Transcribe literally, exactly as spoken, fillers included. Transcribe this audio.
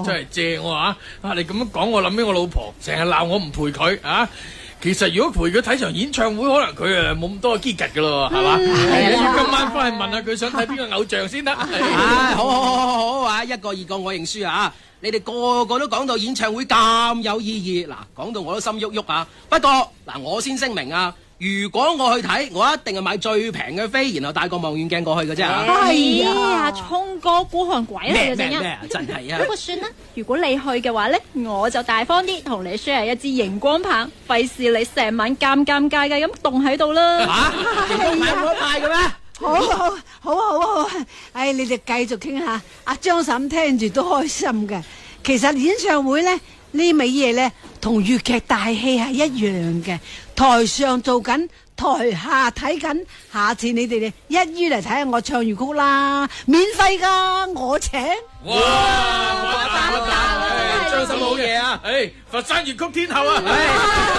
真係正喎啊！啊，你咁樣講，我諗起我老婆成日鬧我唔陪佢啊。其實如果陪佢睇場演唱會，可能佢誒冇咁多嘅機格噶咯，係嘛？你今晚翻去問下佢想睇邊個偶像先得。 唉，好好好好好啊！一個二個我認輸啊！你哋個個都講到演唱會咁有意義，嗱，講到我都心喐喐啊！不過嗱，我先聲明啊，如果我去睇，我一定係買最平嘅飛，然後帶個望遠鏡過去嘅啫啊！ 係啊，聰哥孤寒鬼嚟嘅咩啫。 咩真係啊！ 不過算啦，如果你去嘅話咧，我就大方啲，同你 share 一支熒光棒，費事你成晚尷尷尬尬咁凍喺度啦。 嚇，熒光棒冇得派嘅咩？ 好好好好好，唉，你哋繼續傾下。阿張嬸聽住都開心嘅。其實演唱會咧呢味嘢咧，同粵劇大戲係一樣嘅。台上做緊，台下睇緊。下次你哋一於嚟睇下我唱粵曲啦，免費噶，我請。 哇！我答我答，張嬸好嘢啊！誒，佛山粵曲天后啊！